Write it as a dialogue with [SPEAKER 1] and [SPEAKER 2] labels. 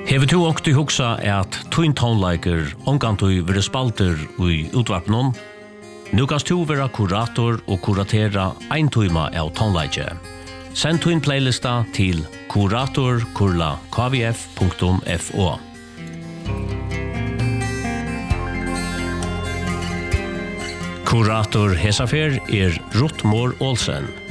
[SPEAKER 1] Hever du åkt i hugsa at tuin tonleiker ongantu vire spalter i utvarpnon? Nu kan du være kurator og kuratera ein tuima av tonleike. Send tuin playlista til kurator@kvf.fo. Kurator hesafer Ruth Moore Olsen.